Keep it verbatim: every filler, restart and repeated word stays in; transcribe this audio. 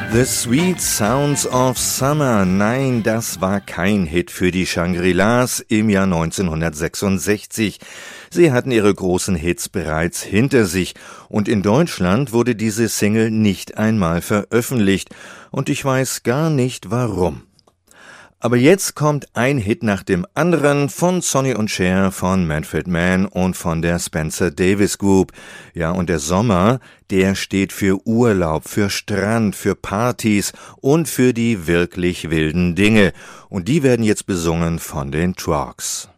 The Sweet Sounds of Summer. Nein, das war kein Hit für die Shangri-Las im Jahr neunzehnhundertsechsundsechzig. Sie hatten ihre großen Hits bereits hinter sich und in Deutschland wurde diese Single nicht einmal veröffentlicht und ich weiß gar nicht warum. Aber jetzt kommt ein Hit nach dem anderen von Sonny und Cher, von Manfred Mann und von der Spencer Davis Group. Ja, und der Sommer, der steht für Urlaub, für Strand, für Partys und für die wirklich wilden Dinge. Und die werden jetzt besungen von den Trucks.